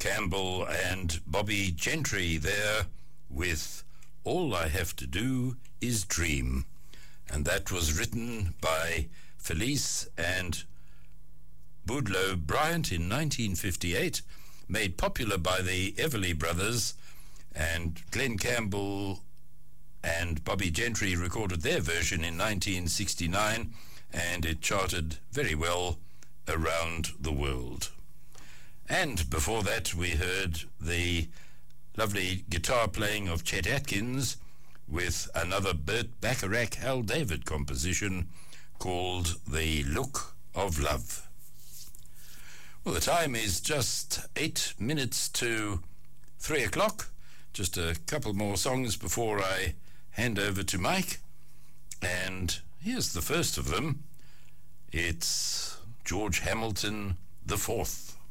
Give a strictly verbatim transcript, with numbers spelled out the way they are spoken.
Campbell and Bobby Gentry there with All I Have to Do Is Dream. And that was written by Felice and Boudleaux Bryant in nineteen fifty-eight, made popular by the Everly Brothers, and Glenn Campbell and Bobby Gentry recorded their version in nineteen sixty-nine, and it charted very well around the world. And before that we heard the lovely guitar playing of Chet Atkins with another Burt Bacharach Hal David composition called The Look of Love. Well, the time is just eight minutes to three o'clock. Just a couple more songs before I hand over to Mike. And here's the first of them. It's George Hamilton the Fourth.